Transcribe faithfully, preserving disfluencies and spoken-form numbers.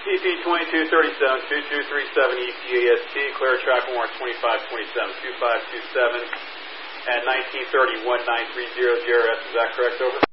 T P twenty-two thirty-seven, two two three seven E C A S T, clear traffic warrant twenty-five twenty-seven, two five two seven, and nineteen thirty, one nine three zero J R S. Is that correct? Over.